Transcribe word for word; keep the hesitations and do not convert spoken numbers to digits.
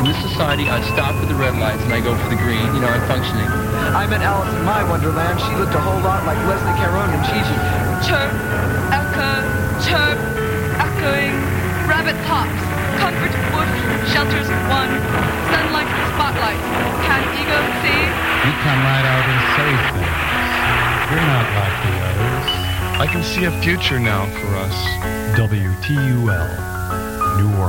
in this society, I stop at the red lights and I go for the green. You know, I'm functioning. I met Alice in my Wonderland. She looked a whole lot like Leslie Caron and Gigi. Chirp, echo, chirp, echoing. Rabbit hops, comfort woof, shelters one, sunlight spotlight. Can ego see? You come right out and say things. You're not like the others. I can see a future now for us. W T U L, New Orleans.